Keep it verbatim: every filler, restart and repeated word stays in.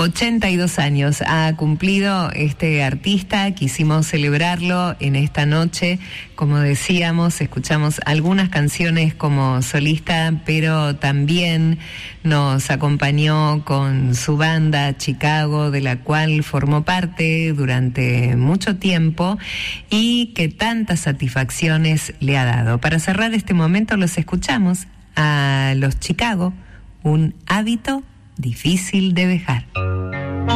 ochenta y dos años ha cumplido este artista. Quisimos celebrarlo en esta noche. Como decíamos, escuchamos algunas canciones como solista, pero también nos acompañó con su banda Chicago, de la cual formó parte durante mucho tiempo y que tantas satisfacciones le ha dado. Para cerrar este momento los escuchamos a los Chicago, Un hábito difícil de dejar.